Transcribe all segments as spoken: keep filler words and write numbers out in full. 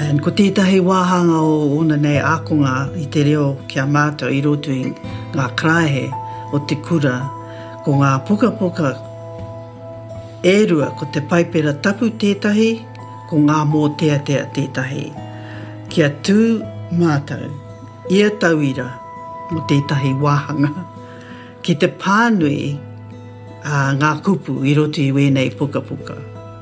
And ko tētahi wāhanga o ona nei ākonga i te reo kia mātou i roto i ngā krahe o te kura, ko ngā puka puka e rua ko te paipera tapu tētahi, ko ngā mō tea tea tētahi. Kia tū mātou, ia tauira mo tētahi wāhanga, ki te pānui a ngā kupu i roto i wēnei puka puka.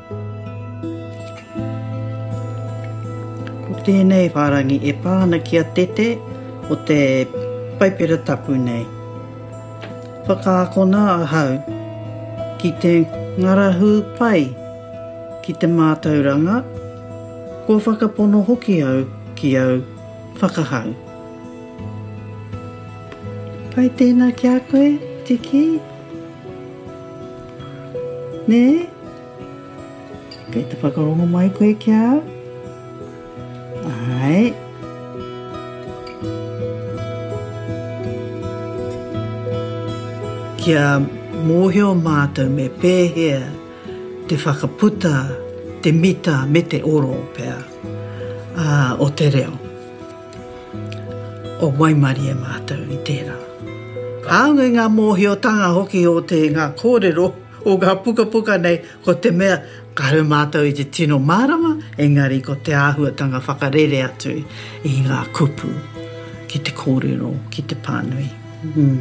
Ko tēnei whārangi e pāna kia tete o te paipera tapu nei. Whakaakona a hau ki te ngarahu pai ki te mātauranga, ko whakapono hoki au ki au whakahau. Pai tēnā ki a koe, tiki? Ne? Kei te whakarongo mai koe ki au? Ai. Kia mōhio mātou me pēhea te whakaputa, te mita me te oro pēr uh, o te reo. O Waimari e mātou i tērā. Aunga ngā mōhio tanga hoki o te ngā kōrero o ngā puka puka nei ko te mea karu mātou i te tino mārama, engari ko te āhuatanga whakarere atu i ngā kupu ki te kōrero, ki te pānui. Mm.